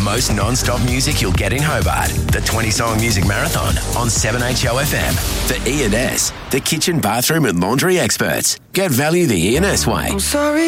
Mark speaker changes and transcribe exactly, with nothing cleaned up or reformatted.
Speaker 1: most non-stop music you'll get in Hobart. The twenty-song music marathon on seven H O F M. The E and S, the kitchen, bathroom and laundry experts. Get value the E and S way.
Speaker 2: I'm sorry.